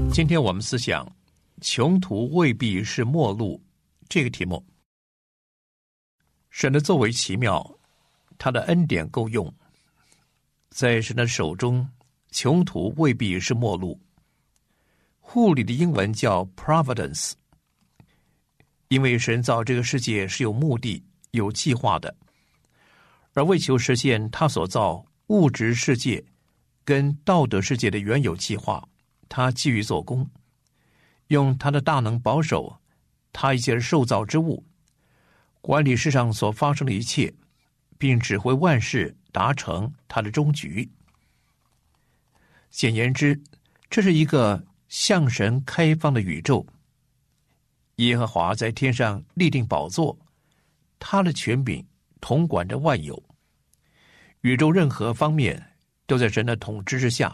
今天我们思想穷途未必是末路这个题目。神的作为奇妙，他的恩典够用，在神的手中，穷途未必是末路。护理的英文叫 providence， 因为神造这个世界是有目的有计划的，而为求实现他所造物质世界跟道德世界的原有计划，他基于做工，用他的大能保守他一切受造之物，管理世上所发生的一切，并指挥万事达成他的终局。简言之，这是一个向神开放的宇宙。耶和华在天上立定宝座，他的权柄统管着万有，宇宙任何方面都在神的统治之下。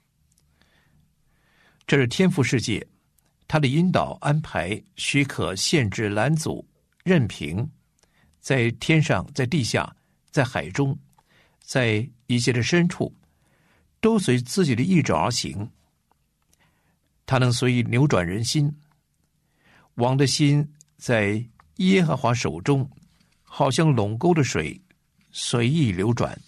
这是天父世界，他的引导安排许可限制拦阻任凭，在天上在地下在海中在一切的深处，都随自己的意志而行。他能随意扭转人心，王的心在耶和华手中，好像垄沟的水随意流转。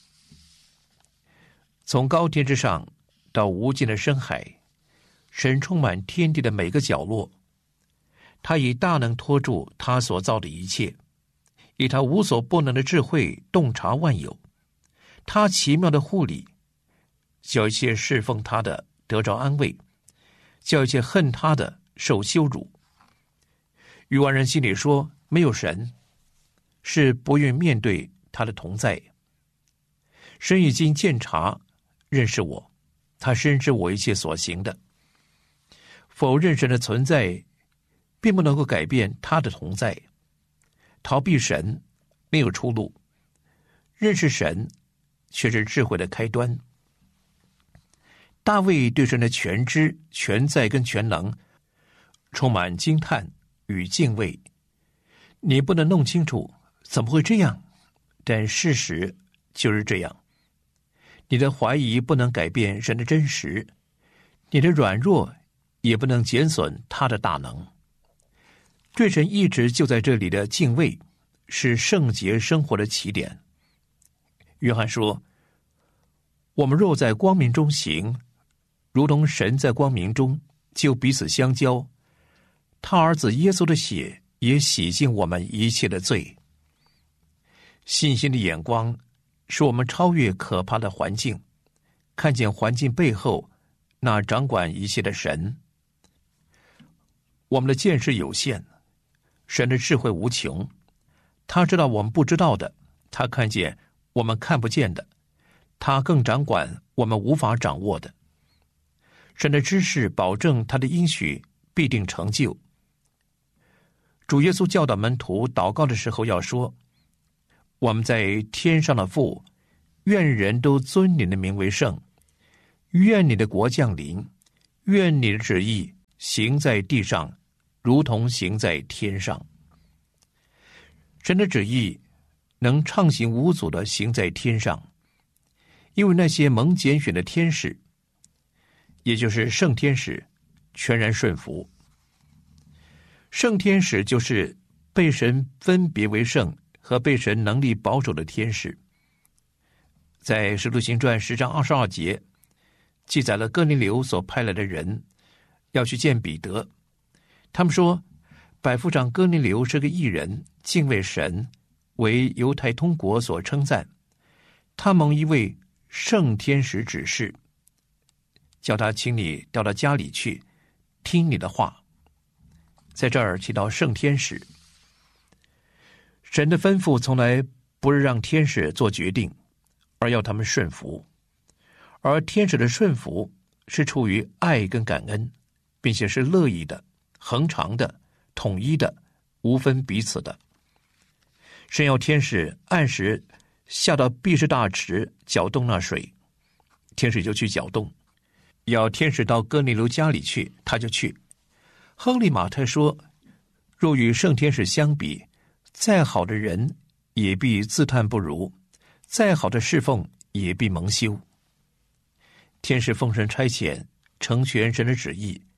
从高天之上到无尽的深海，神充满天地的每个角落。他以大能托住他所造的一切，以他无所不能的智慧洞察万有。他奇妙的护理，叫一切侍奉他的得着安慰，叫一切恨他的受羞辱。愚顽人心里说没有神，是不愿面对他的同在。神已经鉴察认识我，他深知我一切所行的。否认神的存在，并不能够改变他的同在。逃避神没有出路，认识神却是智慧的开端。大卫对神的全知全在跟全能充满惊叹与敬畏。你不能弄清楚怎么会这样，但事实就是这样。你的怀疑不能改变神的真实，你的软弱也不能减损他的大能。对神一直就在这里的敬畏，是圣洁生活的起点。约翰说，我们若在光明中行，如同神在光明中，就彼此相交。他儿子耶稣的血也洗净我们一切的罪。信心的眼光使我们超越可怕的环境，看见环境背后那掌管一切的神。我们的见识有限，神的智慧无穷。他知道我们不知道的，他看见我们看不见的，他更掌管我们无法掌握的。神的知识保证他的应许必定成就。主耶稣教导门徒祷告的时候要说，我们在天上的父，愿人都尊你的名为圣，愿你的国降临，愿你的旨意行在地上，如同行在天上。神的旨意能畅行无阻地行在天上，因为那些蒙拣选的天使，也就是圣天使，全然顺服。圣天使就是被神分别为圣和被神能力保守的天使。在使徒行传10章22节记载了哥尼流所派来的人要去见彼得。他们说，百夫长哥尼流是个义人，敬畏神，为犹太通国所称赞。他蒙一位圣天使指示，叫他请你到他家里去，听你的话。在这儿提到圣天使。神的吩咐从来不是让天使做决定，而要他们顺服。而天使的顺服是出于爱跟感恩，并且是乐意的、恒常的、统一的，无分彼此的。神要天使按时下到毕士大池搅动那水，天使就去搅动。要天使到哥尼流家里去，他就去。亨利马太说，若与圣天使相比，再好的人也必自叹不如，再好的侍奉也必蒙羞。天使奉神差遣，成全神的旨意，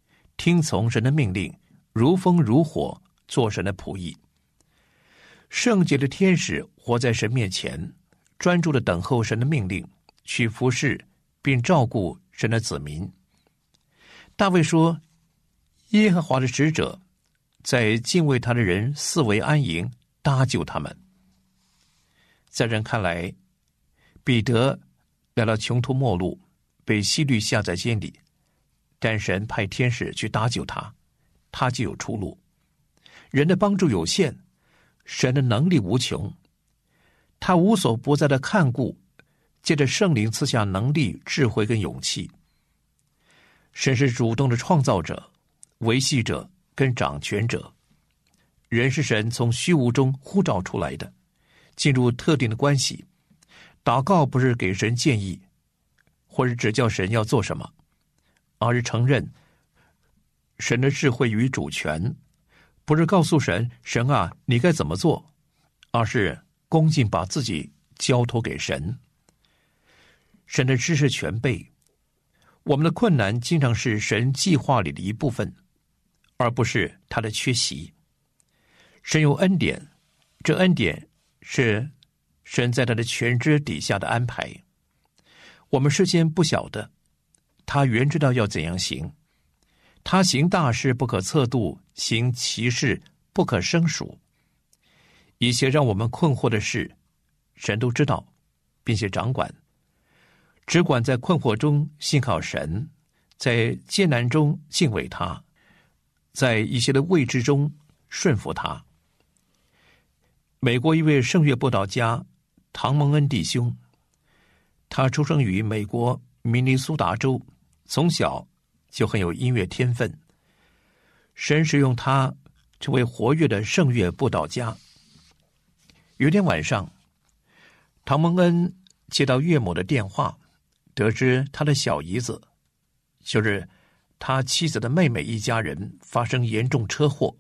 听从神的命令，如风如火，做神的仆役。圣洁的天使活在神面前，专注地等候神的命令，去服侍并照顾神的子民。大卫说，耶和华的使者在敬畏他的人四围安营，搭救他们。在人看来，彼得来到穷途末路，被希律下在监里，但神派天使去搭救他，他就有出路。人的帮助有限，神的能力无穷，他无所不在的看顾，借着圣灵赐下能力、智慧跟勇气。神是主动的创造者、维系者跟掌权者，人是神从虚无中呼召出来的，进入特定的关系。祷告不是给神建议，或是指教神要做什么，而是承认神的智慧与主权，不是告诉神，神啊，你该怎么做，而是恭敬把自己交托给神。神的知识全备，我们的困难经常是神计划里的一部分，而不是他的缺席。神有恩典，这恩典是神在他的全知底下的安排，我们事先不晓得，他原知道要怎样行。他行大事不可测度，行奇事不可胜数。一切让我们困惑的事，神都知道，并且掌管。只管在困惑中信靠神，在艰难中敬畏他，在一些的未知中顺服他。美国一位圣乐布道家唐蒙恩弟兄，他出生于美国明尼苏达州，从小就很有音乐天分。神使用他成为活跃的圣乐布道家。有一天晚上，唐蒙恩接到岳母的电话，得知他的小姨子，就是他妻子的妹妹一家人发生严重车祸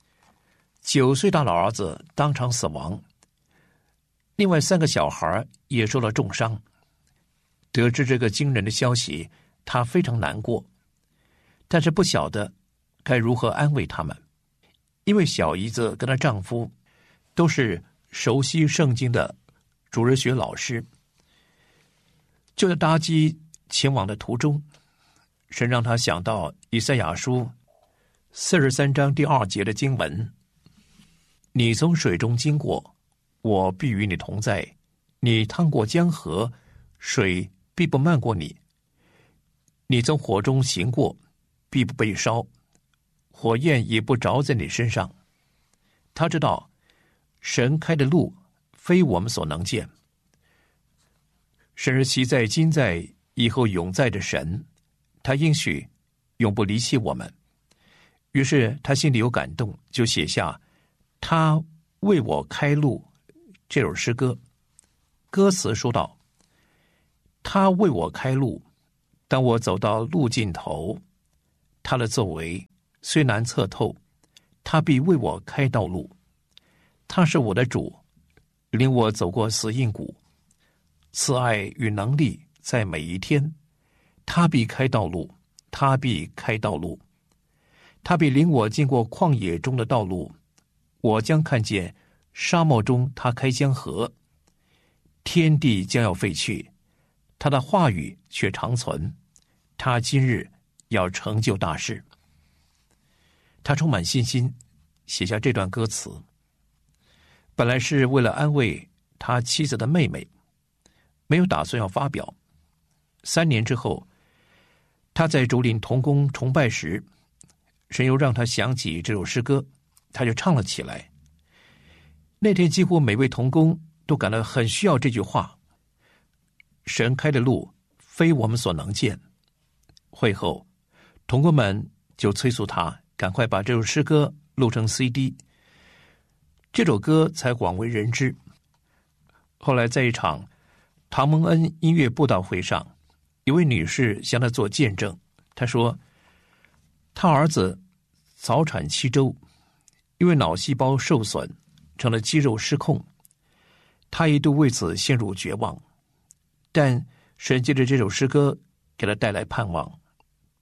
，9岁大老儿子当场死亡，另外3个小孩也受了重伤。得知这个惊人的消息，他非常难过，但是不晓得该如何安慰他们，因为小姨子跟她丈夫都是熟悉圣经的主日学老师。就在搭机前往的途中，神让他想到以赛亚书43章第2节的经文：你从水中经过，我必与你同在；你趟过江河，水必不漫过你；你从火中行过，必不被烧，火焰也不着在你身上。他知道神开的路非我们所能见，神是昔在今在以后永在的神，他应许永不离弃我们。于是他心里有感动，就写下他为我开路这首诗歌。歌词说道：他为我开路，当我走到路尽头，他的作为虽难测透，他必为我开道路。他是我的主，领我走过死荫谷，慈爱与能力在每一天，他必开道路，他必开道路，他必领我经过旷野中的道路，我将看见沙漠中他开江河。天地将要废去，他的话语却长存，他今日要成就大事。他充满信心，写下这段歌词，本来是为了安慰他妻子的妹妹，没有打算要发表。3年之后，他在竹林同工崇拜时，神又让他想起这首诗歌，他就唱了起来。那天几乎每位同工都感到很需要这句话：神开的路非我们所能见。会后，同工们就催促他赶快把这首诗歌录成 CD， 这首歌才广为人知。后来在一场唐蒙恩音乐布道会上，一位女士向他做见证，她说她儿子早产7周，因为脑细胞受损成了肌肉失控，他一度为此陷入绝望，但神借着这首诗歌给他带来盼望。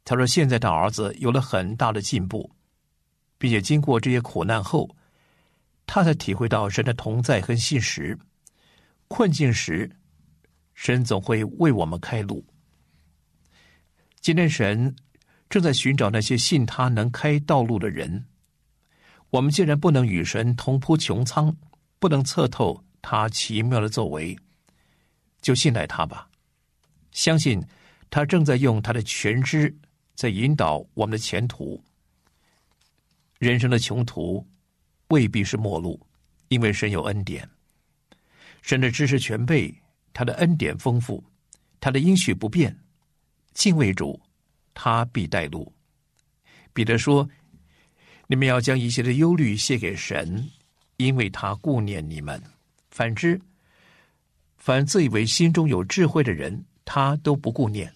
他说现在他儿子有了很大的进步，并且经过这些苦难后，他才体会到神的同在和信实。困境时，神总会为我们开路。今天神正在寻找那些信他能开道路的人。我们既然不能与神同铺穹苍，不能测透他奇妙的作为，就信赖他吧，相信他正在用他的全知在引导我们的前途。人生的穷途未必是末路，因为神有恩典。神的知识全备，他的恩典丰富，他的应许不变。敬畏主，他必带路。彼得说，你们要将一切的忧虑卸给神，因为他顾念你们。反之，凡自以为心中有智慧的人，他都不顾念。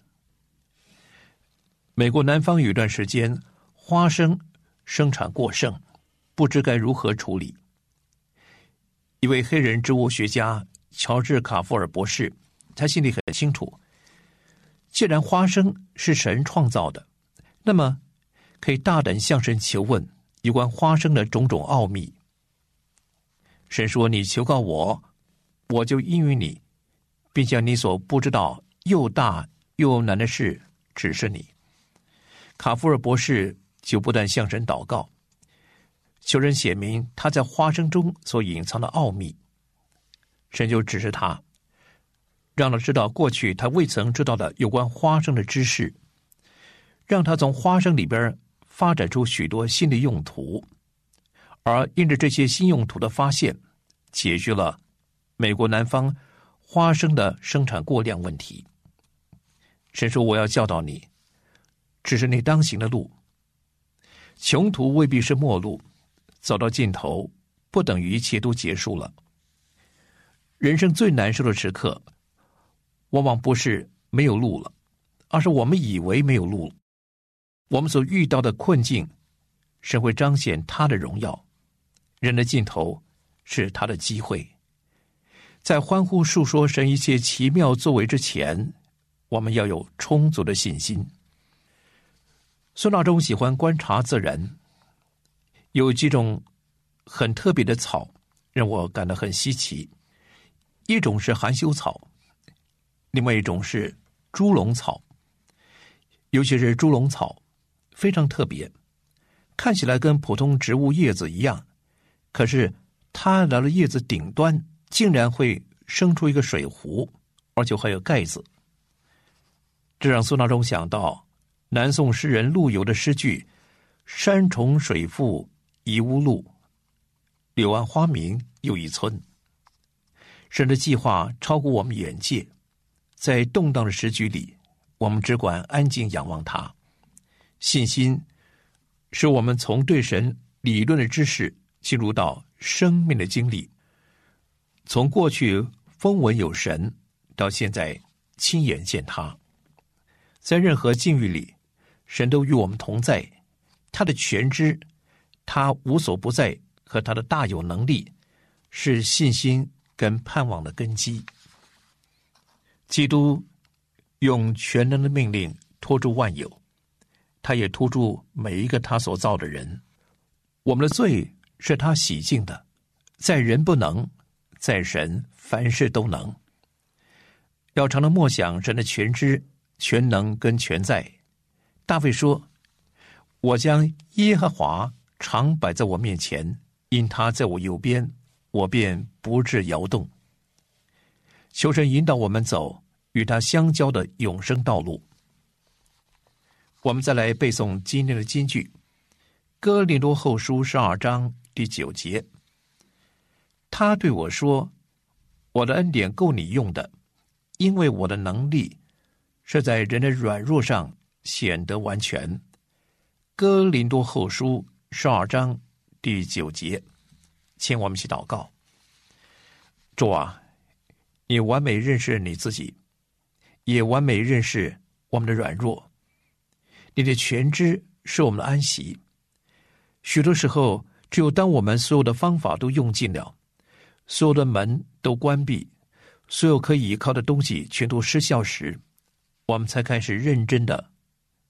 美国南方有一段时间，花生生产过剩，不知该如何处理。一位黑人植物学家乔治·卡夫尔博士，他心里很清楚，既然花生是神创造的，那么可以大胆向神求问有关花生的种种奥秘。神说，你求告我，我就应允你，并将你所不知道又大又难的事指示你。卡夫尔博士就不断向神祷告，求人显明他在花生中所隐藏的奥秘。神就指示他，让他知道过去他未曾知道的有关花生的知识，让他从花生里边发展出许多新的用途，而因着这些新用途的发现，解决了美国南方花生的生产过量问题。神说，我要教导你，指示你当行的路。穷途未必是末路，走到尽头不等于一切都结束了。人生最难受的时刻，往往不是没有路了，而是我们以为没有路了。我们所遇到的困境，神会彰显他的荣耀。人的尽头是他的机会。在欢呼述说神一切奇妙作为之前，我们要有充足的信心。孙大中喜欢观察自然，有几种很特别的草让我感到很稀奇。一种是含羞草，另外一种是猪笼草。尤其是猪笼草非常特别，看起来跟普通植物叶子一样，可是它来了叶子顶端竟然会生出一个水壶，而且还有盖子。这让孙大中想到南宋诗人陆游的诗句：山重水复疑无路，柳暗花明又一村。神的计划超过我们眼界，在动荡的时局里，我们只管安静仰望他。信心使我们从对神理论的知识进入到生命的经历，从过去风闻有神，到现在亲眼见他。在任何境遇里，神都与我们同在，他的全知，他无所不在和他的大有能力，是信心跟盼望的根基。基督用全能的命令托住万有，他也托住每一个他所造的人。我们的罪是他洗净的，在人不能，在神凡事都能。要常常默想神的全知、全能跟全在。大卫说，我将耶和华常摆在我面前，因他在我右边，我便不致摇动。求神引导我们走与他相交的永生道路。我们再来背诵今天的金句，哥林多后书12章第9节。他对我说，我的恩典够你用的，因为我的能力是在人的软弱上显得完全。哥林多后书12章第9节。请我们一起祷告。主啊，你完美认识你自己，也完美认识我们的软弱。你的全知是我们的安息。许多时候，只有当我们所有的方法都用尽了，所有的门都关闭，所有可以依靠的东西全都失效时，我们才开始认真的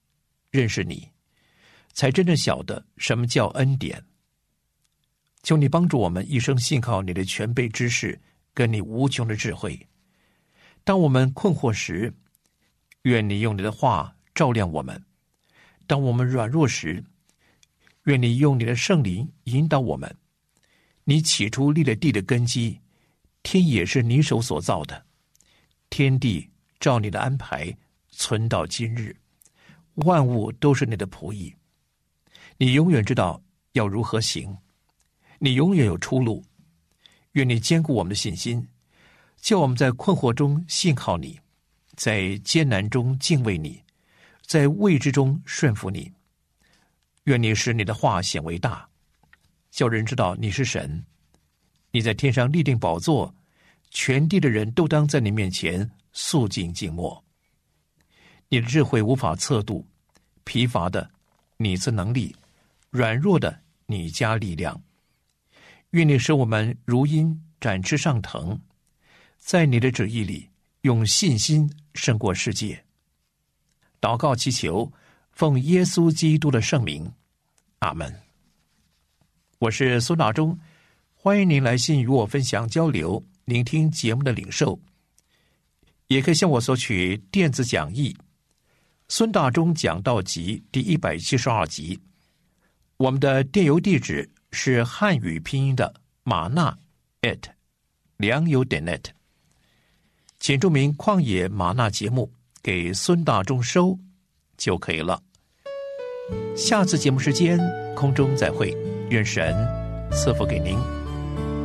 认识你，才真正晓得什么叫恩典。求你帮助我们一生信靠你的全备知识跟你无穷的智慧。当我们困惑时，愿你用你的话照亮我们；当我们软弱时，愿你用你的圣灵引导我们。你起初立了地的根基，天也是你手所造的，天地照你的安排存到今日，万物都是你的仆役。你永远知道要如何行，你永远有出路。愿你坚固我们的信心，叫我们在困惑中信靠你，在艰难中敬畏你，在未知中顺服你。愿你使你的话显为大，叫人知道你是神。你在天上立定宝座，全地的人都当在你面前肃静静默。你的智慧无法测度，疲乏的你赐能力，软弱的你加力量。愿你使我们如鹰展翅上腾，在你的旨意里用信心胜过世界。祷告祈求，奉耶稣基督的圣名，阿们。我是孙大中，欢迎您来信与我分享交流，聆听节目的领受，也可以向我索取电子讲义孙大中讲道集第172集。我们的电邮地址是汉语拼音的马纳良友.net， 请注明旷野马纳节目给孙大中收就可以了。下次节目时间空中再会，愿神赐福给您。